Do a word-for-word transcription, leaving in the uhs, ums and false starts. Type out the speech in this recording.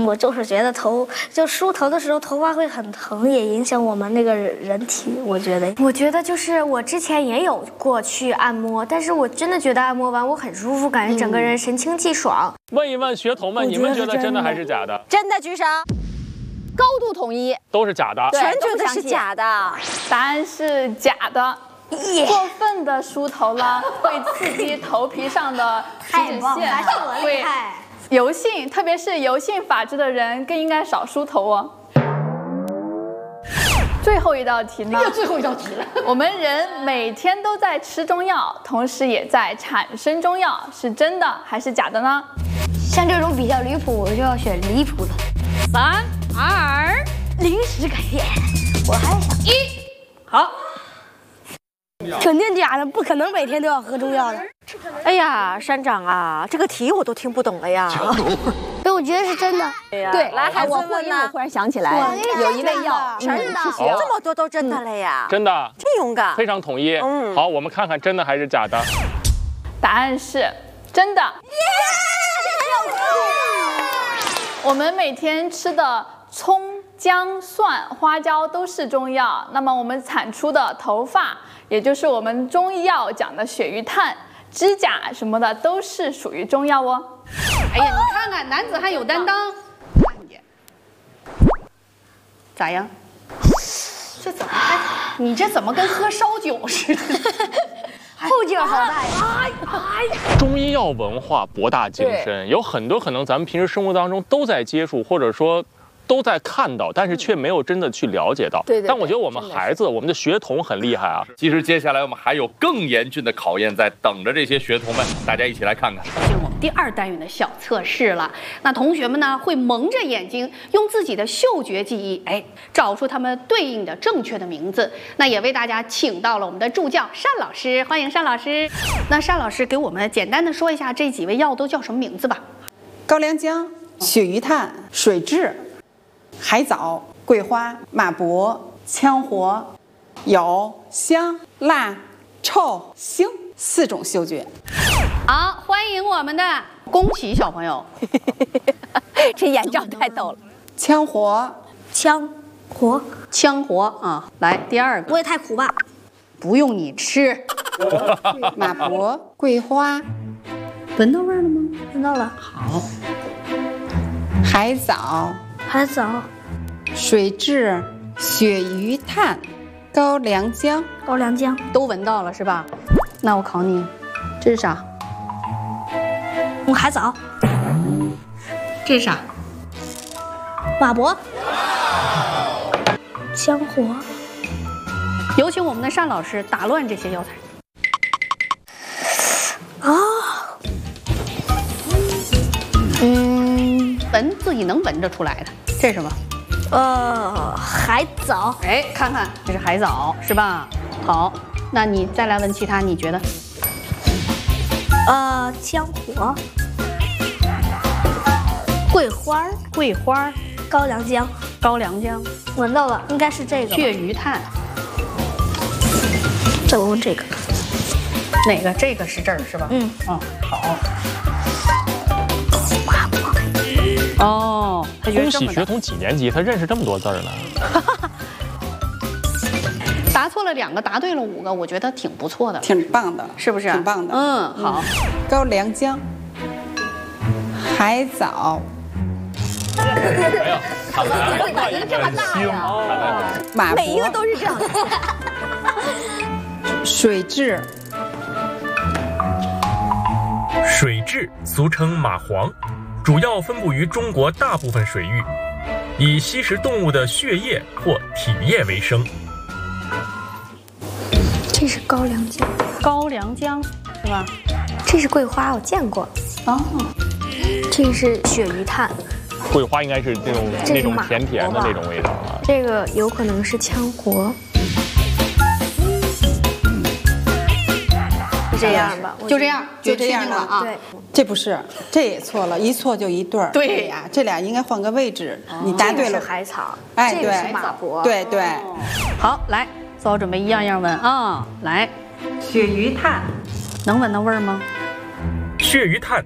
我就是觉得头就梳头的时候头发会很疼，也影响我们那个人体。我觉得， 我觉得就是我之前也有过去按摩，但是我真的觉得按摩完我很舒服，感觉整个人神清气爽。 嗯、问一问学童们，你们觉得真的还是假的？ 真的举手。高度统一， 都是假的， 全觉得是假的。 答案是假的。过分的梳头了，会刺激头皮上的皮脂腺，会油性，特别是油性发质的人更应该少梳头哦。最后一道题呢？ 又最后一道题了。 我们人每天都在吃中药，同时也在产生中药，是真的还是假的呢？ 像这种比较离谱，我就要选离谱的。 三二， 临时改变。我还想一，好。 肯定假的，不可能每天都要喝中药的。 哎呀，山长啊，这个题我都听不懂了呀。 所以我觉得是真的。 对，来，孩子们呢？我忽然想起来，有一味药真的，这么多都真的了呀！ 真的， 真勇敢， 非常统一。嗯，好，我们看看真的还是假的。 答案是真的。我们每天吃的葱、姜、蒜、花椒都是中药，那么我们产出的头发，也就是我们中医药讲的血与碳、指甲什么的，都是属于中药哦。 哎呀，你看看，男子汉有担当。咋样？这怎么还？你这怎么跟喝烧酒似的？ 后劲好大呀！ 中医药文化博大精深，有很多可能咱们平时生活当中都在接触，或者说都在看到，但是却没有真的去了解到。对对。但我觉得我们孩子，我们的学童很厉害啊。 其实接下来我们还有更严峻的考验在等着这些学童们，大家一起来看看。 进入我们第二单元的小测试了。那同学们呢会蒙着眼睛，用自己的嗅觉记忆，哎，找出他们对应的正确的名字。那也为大家请到了我们的助教单老师，欢迎单老师。那单老师给我们简单的说一下这几味药都叫什么名字吧。 高良姜、鳕鱼炭、水蛭、海藻、桂花、马勃、羌活、有、香、辣、臭、腥四种嗅觉。 好，欢迎我们的宫崎小朋友， 这眼罩太逗了。 羌活， 羌活， 羌活啊！来第二个， 不会太苦吧？ 不用你吃。 马勃、桂花， 闻到味儿了吗？ 闻到了。 好。 海藻。 海藻、 水蛭、鳕鱼炭、高良姜、 高良姜都闻到了是吧？那我考你，这是啥？ 嗯，海藻。 这是啥？ 马勃。羌活。 有请我们的单老师打乱这些药材。 啊、哦。嗯， 闻自己能闻着出来的，这是什么？ 呃，海藻。 哎，看看这是海藻是吧？好，那你再来闻其他，你觉得？ 呃，羌活、桂花、 桂花、 高良姜、 高良姜， 闻到了，应该是这个。 血鱼炭。 再闻闻这个。 哪个？这个是这儿是吧？嗯嗯，好。哦，他觉得这么恭喜学童几年级？他认识这么多字儿呢？ 答错了两个，答对了五个，我觉得挺不错的， 挺棒的， 是不是？ 挺棒的。 嗯，好。 高良姜、海藻。 哎呀，看来反应这么大呀！ 马每一个都是这样的。 水蛭。 水蛭俗称蚂蟥，主要分布于中国大部分水域，以吸食动物的血液或体液为生。 这是高良姜， 高良姜是吧？ 这是桂花，我见过。 哦， 这是鳕鱼炭。 桂花应该是那种那种甜甜的那种味道啊。 这个有可能是羌活。就这样吧， 就这样， 就这样了啊。 对， 这不是，这也错了，一错就一对儿。 对呀，这俩应该换个位置。你答对了。 这个是海草， 哎， 这个是马勃。 对对。 好，来，做好准备，一样样闻啊。来， 鳕鱼炭， 能闻到味儿吗？ 血鱼炭